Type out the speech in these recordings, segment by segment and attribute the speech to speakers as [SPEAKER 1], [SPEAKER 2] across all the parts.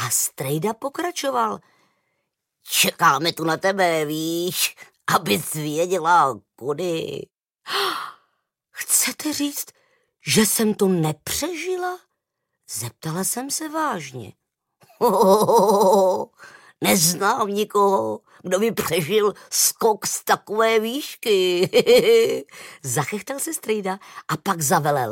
[SPEAKER 1] A strejda pokračoval. Čekáme tu na tebe, víš, abys věděla, kudy. Chcete říct, že jsem to nepřežila? Zeptala jsem se vážně. Neznám nikoho, kdo by přežil skok z takové výšky. Zachechtal se strejda a pak zavelel.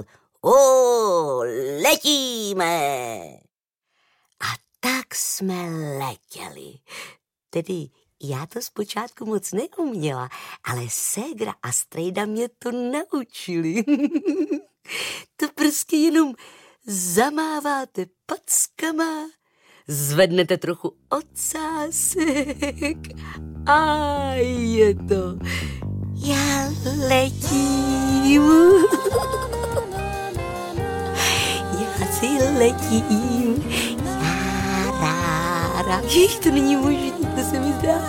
[SPEAKER 1] Letíme! A tak jsme letěli. Tedy já to zpočátku moc neuměla, ale ségra a strejda mě to naučili. To prostě jenom zamáváte packama, zvednete trochu ocásek a je to. Já letím. Já si letím. Jež, to není možné, to se mi zdá.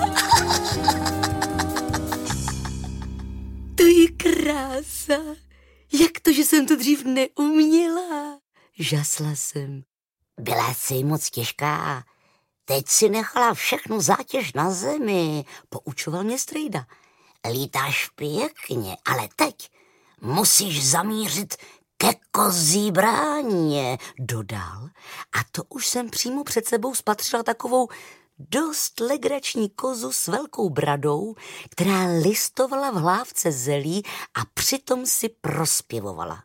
[SPEAKER 1] To je krása. Jak to, že jsem to dřív neuměla? Žasla jsem. Byla jsi moc těžká. Teď si nechala všechnu zátěž na zemi, poučoval mě strejda. Lítáš pěkně, ale teď musíš zamířit ke kozí bráně, dodal. A to už jsem přímo před sebou spatřila takovou dost legrační kozu s velkou bradou, která listovala v hlávce zelí a přitom si prospěvovala.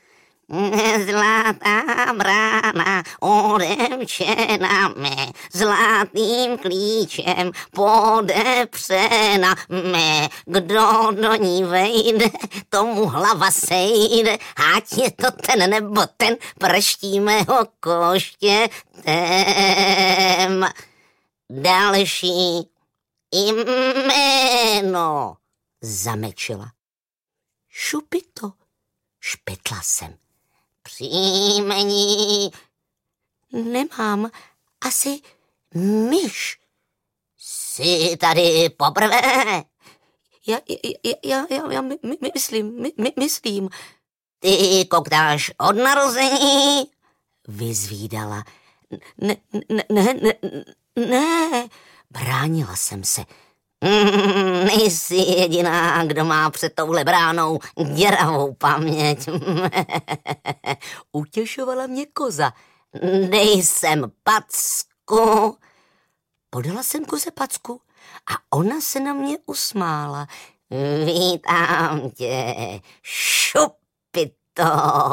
[SPEAKER 1] Zlatá brána odemčena mé, zlatým klíčem podepřena mé. Kdo do ní vejde, tomu hlava sejde, ať je to ten nebo ten, prštíme ho koštětem. Další jméno, zamečila. Šupito, špitla jsem. Příjmení nemám, asi myš. Jsi tady poprvé? Já myslím. Ty koktáš od narození? Vyzvídala. Ne, bránila jsem se. Nejsi jediná, kdo má před touhle bránou děravou paměť. Utěšovala mě koza. Dej sem packu. Podala jsem koze packu a ona se na mě usmála. Vítám tě, Šupito.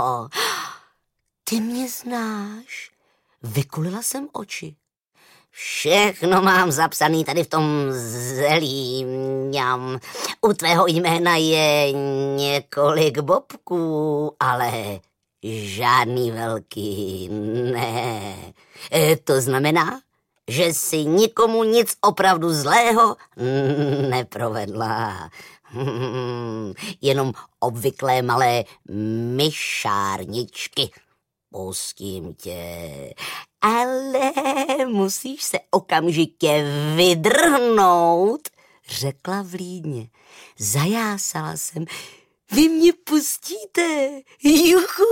[SPEAKER 1] Ty mě znáš? Vykulila jsem oči. Všechno mám zapsaný tady v tom zelí. U tvého jména je několik bobků, ale žádný velký ne. To znamená, že jsi nikomu nic opravdu zlého neprovedla. Jenom obvyklé malé myšárničky. Pustím tě. Ale musíš se okamžitě vydrhnout, řekla vlídně. Zajásala jsem. Vy mě pustíte? Juchu!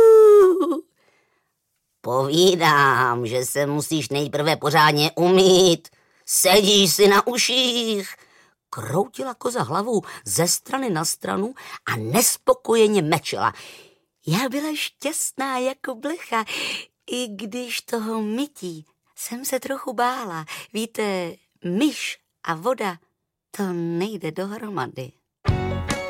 [SPEAKER 1] Povídám, že se musíš nejprve pořádně umýt. Sedíš si na uších. Kroutila koza hlavou ze strany na stranu a nespokojeně mečela. Já byla šťastná jako blecha, i když toho mytí jsem se trochu bála. Víte, myš a voda, to nejde dohromady.